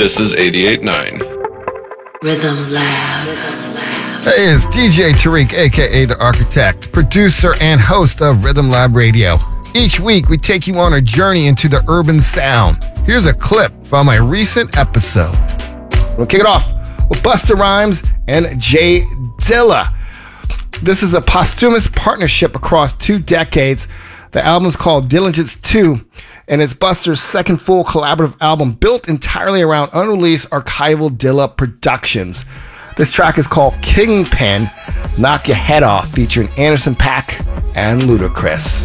This is 88.9. Rhythm Lab. Hey, it's DJ Tariq, aka The Architect, producer and host of Rhythm Lab Radio. Each week, we take you on a journey into the urban sound. Here's a clip from a recent episode. We'll kick it off with Busta Rhymes and J Dilla. This is a posthumous partnership across 2 decades. The album is called Diligence 2, and it's Busta's second full collaborative album built entirely around unreleased archival Dilla productions. This track is called Kingpin, Knock Your Head Off, featuring Anderson .Paak and Ludacris.